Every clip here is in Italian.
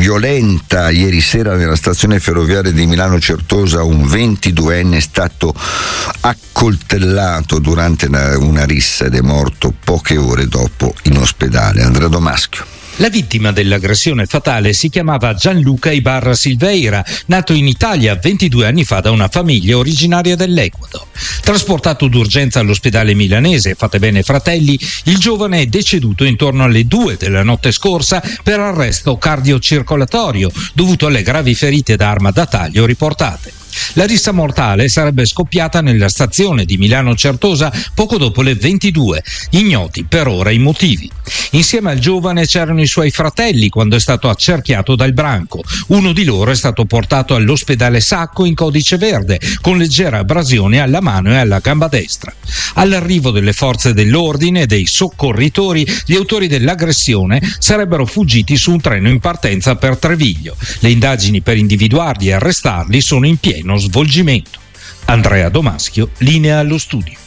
violenta ieri sera nella stazione ferroviaria di Milano Certosa. Un 22enne è stato accoltellato durante una rissa ed è morto poche ore dopo in ospedale. Andrea Domaschio. La vittima dell'aggressione fatale si chiamava Gianluca Ibarra Silveira, nato in Italia 22 anni fa da una famiglia originaria dell'Ecuador. Trasportato d'urgenza all'ospedale milanese Fate Bene Fratelli, il giovane è deceduto intorno alle 2 della notte scorsa per arresto cardiocircolatorio dovuto alle gravi ferite da arma da taglio riportate. La rissa mortale sarebbe scoppiata nella stazione di Milano Certosa poco dopo le 22, ignoti per ora i motivi. Insieme al giovane c'erano i suoi fratelli quando è stato accerchiato dal branco. Uno di loro è stato portato all'ospedale Sacco in codice verde, con leggera abrasione alla mano e alla gamba destra. All'arrivo delle forze dell'ordine e dei soccorritori, gli autori dell'aggressione sarebbero fuggiti su un treno in partenza per Treviglio. Le indagini per individuarli e arrestarli sono in pieno svolgimento. Andrea Domaschio, linea allo studio.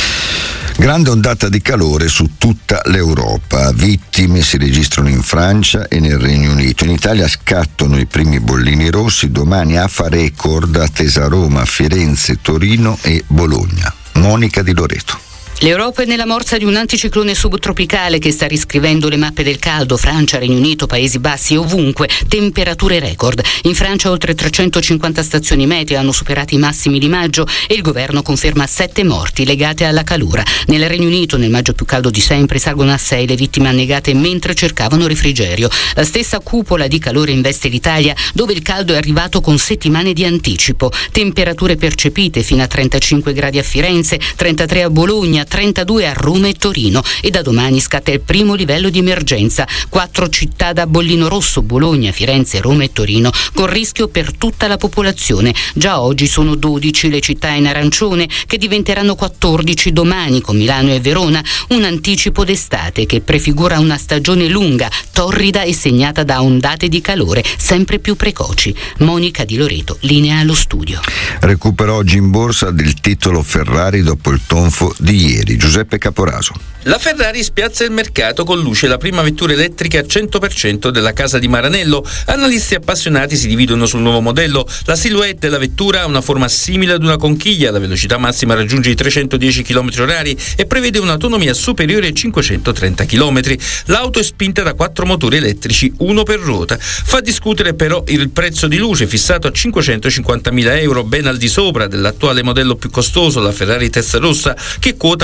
Grande ondata di calore su tutta l'Europa, vittime si registrano in Francia e nel Regno Unito. In Italia scattano i primi bollini rossi, domani AFA record attesa a Roma, Firenze, Torino e Bologna. Monica Di Loreto. L'Europa è nella morsa di un anticiclone subtropicale che sta riscrivendo le mappe del caldo. Francia, Regno Unito, Paesi Bassi, ovunque temperature record. In Francia oltre 350 stazioni meteo hanno superato i massimi di maggio e il governo conferma 7 morti legate alla calura. Nel Regno Unito, nel maggio più caldo di sempre, salgono a 6 le vittime annegate mentre cercavano refrigerio. La stessa cupola di calore investe l'Italia, dove il caldo è arrivato con settimane di anticipo. Temperature percepite fino a 35 gradi a Firenze, 33 a Bologna, 32 a Roma e Torino, e da domani scatta il primo livello di emergenza. 4 città da bollino rosso: Bologna, Firenze, Roma e Torino, con rischio per tutta la popolazione. Già oggi sono 12 le città in arancione, che diventeranno 14 domani, con Milano e Verona. Un anticipo d'estate che prefigura una stagione lunga, torrida e segnata da ondate di calore sempre più precoci. Monica Di Loreto, linea allo studio. Recupero oggi in borsa del titolo Ferrari dopo il tonfo di ieri. Giuseppe Caporaso. La Ferrari spiazza il mercato con luce la prima vettura elettrica al 100% della casa di Maranello. Analisti appassionati si dividono sul nuovo modello. La silhouette della vettura ha una forma simile ad una conchiglia, la velocità massima raggiunge i 310 km/h e prevede un'autonomia superiore ai 530 km. L'auto è spinta da 4 motori elettrici, uno per ruota. Fa discutere però il prezzo di luce, fissato a 550.000 euro, ben al di sopra dell'attuale modello più costoso, la Ferrari Testarossa, che quota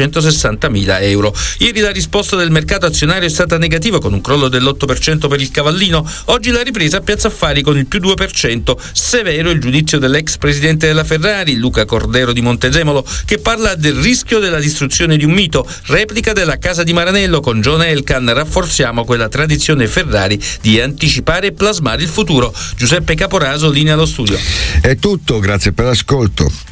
460.000 euro. Ieri la risposta del mercato azionario è stata negativa, con un crollo dell'8% per il Cavallino. Oggi la ripresa a Piazza Affari con il più 2%. Severo il giudizio dell'ex presidente della Ferrari, Luca Cordero di Montezemolo, che parla del rischio della distruzione di un mito. Replica della casa di Maranello con John Elkann: rafforziamo quella tradizione Ferrari di anticipare e plasmare il futuro. Giuseppe Caporaso, linea allo studio. È tutto, grazie per l'ascolto.